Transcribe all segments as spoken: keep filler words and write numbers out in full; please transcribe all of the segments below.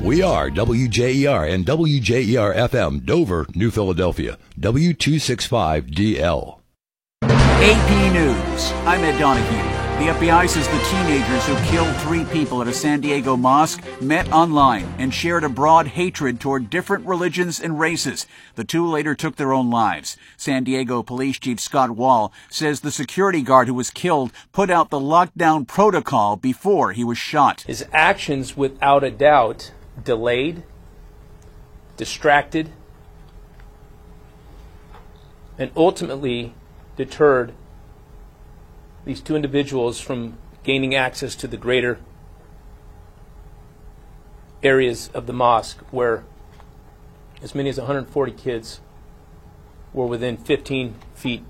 We are W J E R and W J E R F M, Dover, New Philadelphia, W two sixty-five D L. A P News. I'm Ed Donahue. The F B I says the teenagers who killed three people at a San Diego mosque met online and shared a broad hatred toward different religions and races. The two later took their own lives. San Diego Police Chief Scott Wall says the security guard who was killed put out the lockdown protocol before he was shot. His actions, without a doubt, delayed, distracted, and ultimately deterred these two individuals from gaining access to the greater areas of the mosque where as many as one hundred forty kids were within fifteen feet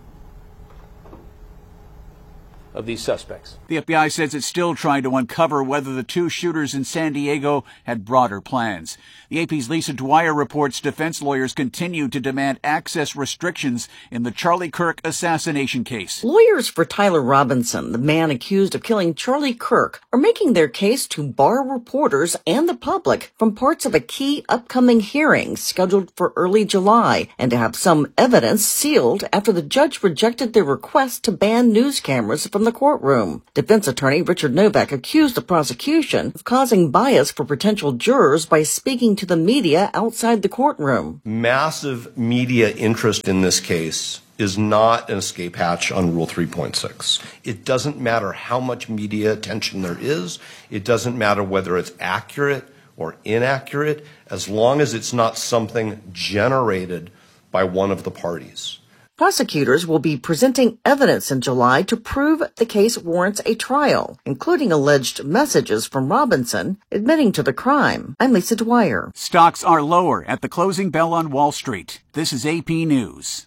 of these suspects. The F B I says it's still trying to uncover whether the two shooters in San Diego had broader plans. The A P's Lisa Dwyer reports defense lawyers continue to demand access restrictions in the Charlie Kirk assassination case. Lawyers for Tyler Robinson, the man accused of killing Charlie Kirk, are making their case to bar reporters and the public from parts of a key upcoming hearing scheduled for early July, and to have some evidence sealed after the judge rejected their request to ban news cameras from the courtroom. Defense attorney Richard Novak accused the prosecution of causing bias for potential jurors by speaking to the media outside the courtroom. Massive media interest in this case is not an escape hatch on Rule three point six. It doesn't matter how much media attention there is. It doesn't matter whether it's accurate or inaccurate, as long as it's not something generated by one of the parties. Prosecutors will be presenting evidence in July to prove the case warrants a trial, including alleged messages from Robinson admitting to the crime. I'm Lisa Dwyer. Stocks are lower at the closing bell on Wall Street. This is A P News.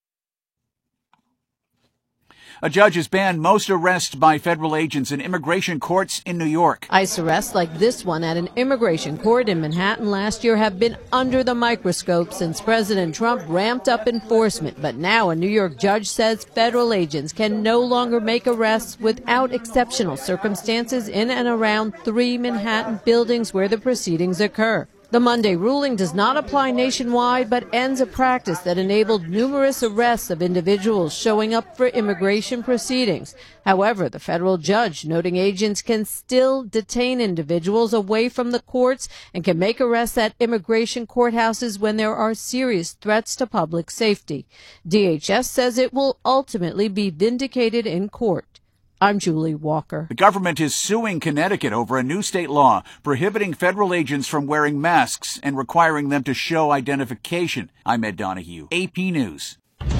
A judge has banned most arrests by federal agents in immigration courts in New York. ICE arrests like this one at an immigration court in Manhattan last year have been under the microscope since President Trump ramped up enforcement. But now a New York judge says federal agents can no longer make arrests without exceptional circumstances in and around three Manhattan buildings where the proceedings occur. The Monday ruling does not apply nationwide, but ends a practice that enabled numerous arrests of individuals showing up for immigration proceedings. However, the federal judge noting agents can still detain individuals away from the courts and can make arrests at immigration courthouses when there are serious threats to public safety. D H S says it will ultimately be vindicated in court. I'm Julie Walker. The government is suing Connecticut over a new state law prohibiting federal agents from wearing masks and requiring them to show identification. I'm Ed Donahue, A P News.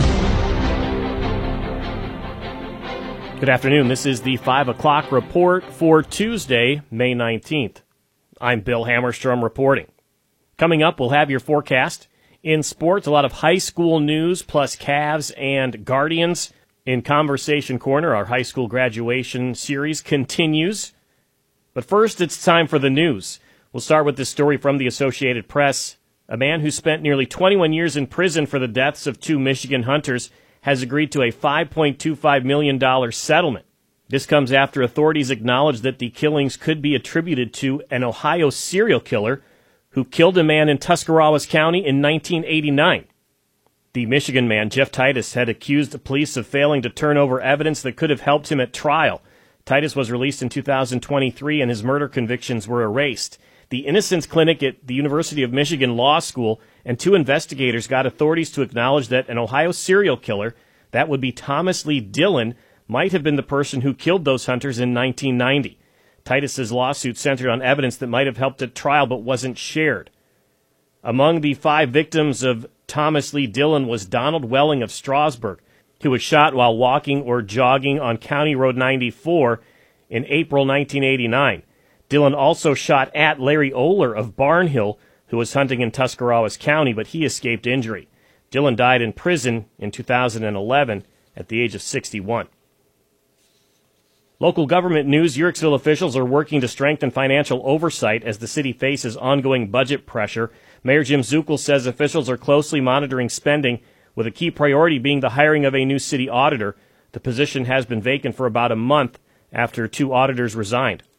Good afternoon. This is the five o'clock report for Tuesday, May nineteenth. I'm Bill Hammerstrom reporting. Coming up, we'll have your forecast. In sports, a lot of high school news plus Cavs and Guardians. In Conversation Corner, our high school graduation series continues. But first, it's time for the news. We'll start with this story from the Associated Press. A man who spent nearly twenty-one years in prison for the deaths of two Michigan hunters has agreed to a five point two five million dollars settlement. This comes after authorities acknowledged that the killings could be attributed to an Ohio serial killer who killed a man in Tuscarawas County in nineteen eighty-nine. The Michigan man, Jeff Titus, had accused the police of failing to turn over evidence that could have helped him at trial. Titus was released in two thousand twenty-three, and his murder convictions were erased. The Innocence Clinic at the University of Michigan Law School and two investigators got authorities to acknowledge that an Ohio serial killer, that would be Thomas Lee Dillon, might have been the person who killed those hunters in nineteen ninety. Titus's lawsuit centered on evidence that might have helped at trial but wasn't shared. Among the five victims of Thomas Lee Dillon was Donald Welling of Strasburg, who was shot while walking or jogging on County Road ninety-four in April nineteen eighty-nine. Dillon also shot at Larry Oler of Barnhill, who was hunting in Tuscarawas County, but he escaped injury. Dillon died in prison in two thousand eleven at the age of sixty-one. Local government news, Uhrichsville officials are working to strengthen financial oversight as the city faces ongoing budget pressure. Mayor Jim Zuckel says officials are closely monitoring spending, with a key priority being the hiring of a new city auditor. The position has been vacant for about a month after two auditors resigned.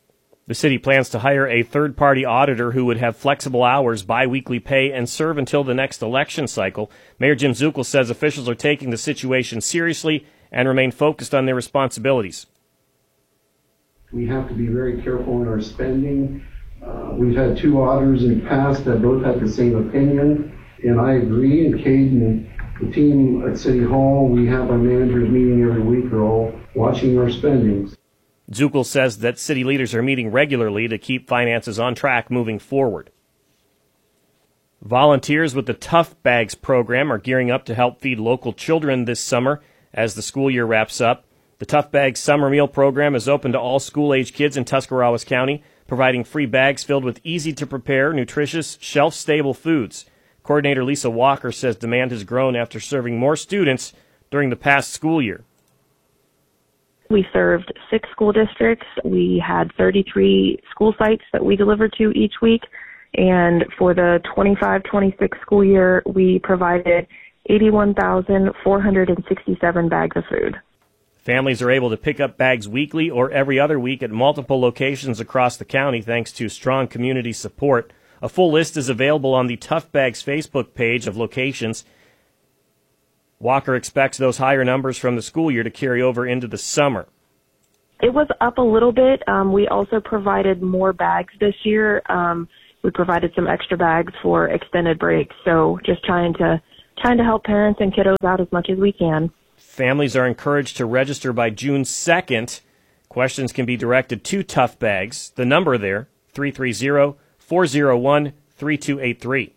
The city plans to hire a third-party auditor who would have flexible hours, biweekly pay, and serve until the next election cycle. Mayor Jim Zuckel says officials are taking the situation seriously and remain focused on their responsibilities. We have to be very careful in our spending. Uh, we've had two auditors in the past that both had the same opinion, and I agree. And Cade and the team at City Hall, we have our managers meeting every week, are all watching our spendings. Zuckel says that city leaders are meeting regularly to keep finances on track moving forward. Volunteers with the Tough Bags program are gearing up to help feed local children this summer as the school year wraps up. The Tough Bags summer meal program is open to all school-age kids in Tuscarawas County, providing free bags filled with easy-to-prepare, nutritious, shelf-stable foods. Coordinator Lisa Walker says demand has grown after serving more students during the past school year. We served six school districts. We had thirty-three school sites that we delivered to each week. And for the twenty-five twenty-six school year, we provided eighty-one thousand four hundred sixty-seven bags of food. Families are able to pick up bags weekly or every other week at multiple locations across the county thanks to strong community support. A full list is available on the Tough Bags Facebook page of locations. Walker expects those higher numbers from the school year to carry over into the summer. It was up a little bit. Um, we also provided more bags this year. Um, we provided some extra bags for extended breaks. So just trying to trying to help parents and kiddos out as much as we can. Families are encouraged to register by June second. Questions can be directed to Tough Bags. The number there, three three zero, four zero one, three two eight three.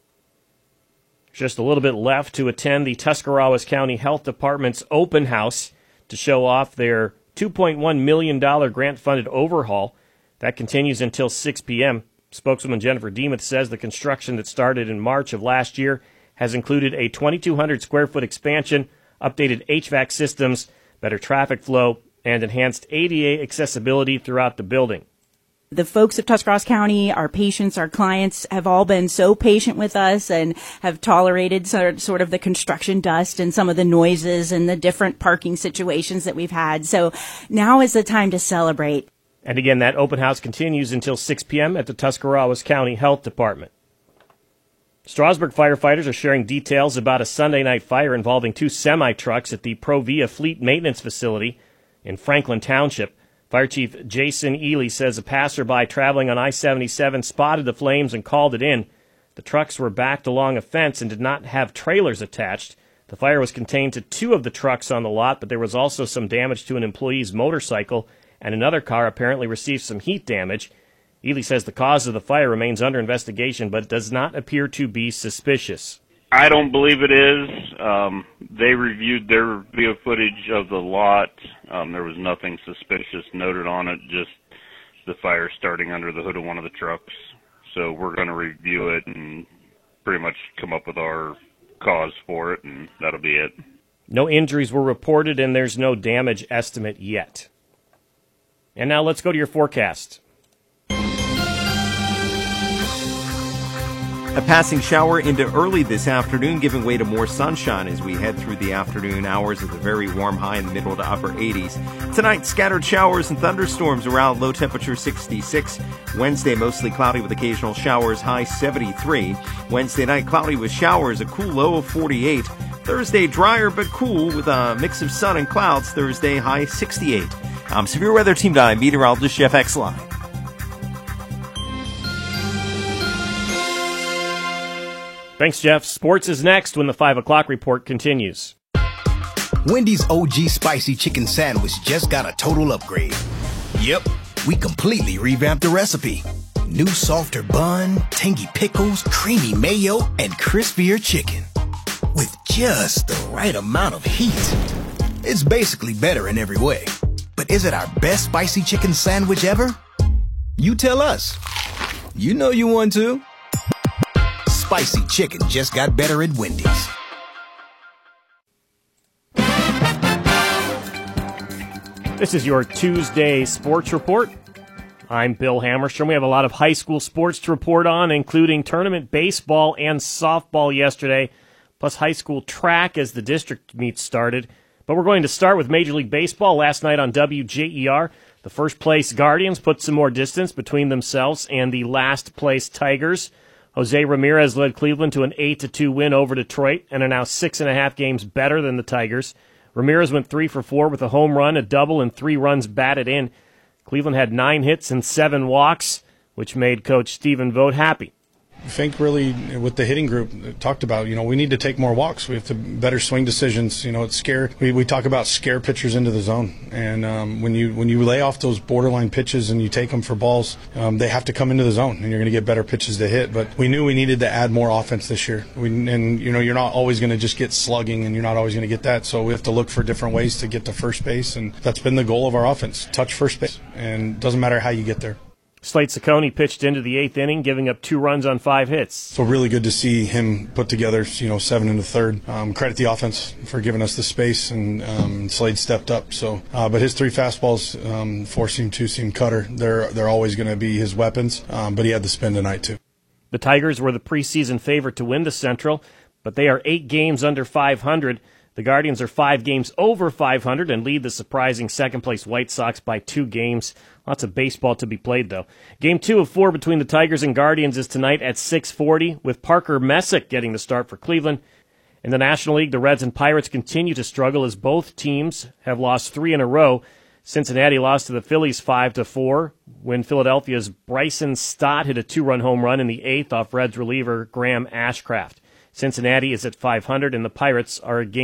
Just a little bit left to attend the Tuscarawas County Health Department's open house to show off their two point one million dollars grant-funded overhaul. That continues until six p.m. Spokeswoman Jennifer Demuth says the construction that started in March of last year has included a twenty-two hundred square foot expansion, updated H V A C systems, better traffic flow, and enhanced A D A accessibility throughout the building. The folks of Tuscarawas County, our patients, our clients, have all been so patient with us and have tolerated sort sort of the construction dust and some of the noises and the different parking situations that we've had. So now is the time to celebrate. And again, that open house continues until six p.m. at the Tuscarawas County Health Department. Strasburg firefighters are sharing details about a Sunday night fire involving two semi-trucks at the Provia Fleet Maintenance Facility in Franklin Township. Fire Chief Jason Ely says a passerby traveling on I seventy-seven spotted the flames and called it in. The trucks were backed along a fence and did not have trailers attached. The fire was contained to two of the trucks on the lot, but there was also some damage to an employee's motorcycle, and another car apparently received some heat damage. Ely says the cause of the fire remains under investigation, but does not appear to be suspicious. I don't believe it is. Um, they reviewed their video footage of the lot. Um, there was nothing suspicious noted on it, just the fire starting under the hood of one of the trucks. So we're going to review it and pretty much come up with our cause for it, and that'll be it. No injuries were reported, and there's no damage estimate yet. And now let's go to your forecast. A passing shower into early this afternoon, giving way to more sunshine as we head through the afternoon hours with a very warm high in the middle to upper eighties. Tonight, scattered showers and thunderstorms around, low temperature sixty-six. Wednesday, mostly cloudy with occasional showers, high seventy-three. Wednesday night, cloudy with showers, a cool low of forty-eight. Thursday, drier but cool with a mix of sun and clouds. Thursday, high sixty-eight. I'm Severe Weather Team nine meteorologist Jeff Exline. Thanks, Jeff. Sports is next when the five o'clock report continues. Wendy's O G Spicy Chicken Sandwich just got a total upgrade. Yep, we completely revamped the recipe. New softer bun, tangy pickles, creamy mayo, and crispier chicken. With just the right amount of heat. It's basically better in every way. But is it our best spicy chicken sandwich ever? You tell us. You know you want to. Spicy chicken just got better at Wendy's. This is your Tuesday Sports Report. I'm Bill Hammerstrom. We have a lot of high school sports to report on, including tournament baseball and softball yesterday, plus high school track as the district meets started. But we're going to start with Major League Baseball. Last night on W J E R, The first place Guardians put some more distance between themselves and the last place Tigers. Jose Ramirez led Cleveland to an eight to two win over Detroit and are now six and a half games better than the Tigers. Ramirez went three for four with a home run, a double, and three runs batted in. Cleveland had nine hits and seven walks, which made Coach Stephen Vogt happy. I think really with the hitting group talked about, you know, we need to take more walks. We have to better swing decisions. You know, it's scare. We, we talk about scare pitchers into the zone, and um, when you when you lay off those borderline pitches and you take them for balls, um, they have to come into the zone, and you're going to get better pitches to hit. But we knew we needed to add more offense this year. We, and you know, you're not always going to just get slugging, and you're not always going to get that. So we have to look for different ways to get to first base, and that's been the goal of our offense: touch first base, and it doesn't matter how you get there. Slade Ciccone pitched into the eighth inning, giving up two runs on five hits. So really good to see him put together, you know, seven in the third. Um, credit the offense for giving us the space, and um, Slade stepped up. So, uh, but his three fastballs, um, four-seam, two-seam cutter, they're they're always going to be his weapons. Um, but he had the spin tonight too. The Tigers were the preseason favorite to win the Central, but they are eight games under five hundred. The Guardians are five games over five hundred and lead the surprising second-place White Sox by two games. Lots of baseball to be played, though. Game two of four between the Tigers and Guardians is tonight at six forty, with Parker Messick getting the start for Cleveland. In the National League, the Reds and Pirates continue to struggle as both teams have lost three in a row. Cincinnati lost to the Phillies five to four when Philadelphia's Bryson Stott hit a two-run home run in the eighth off Reds reliever Graham Ashcraft. Cincinnati is at five hundred, and the Pirates are a game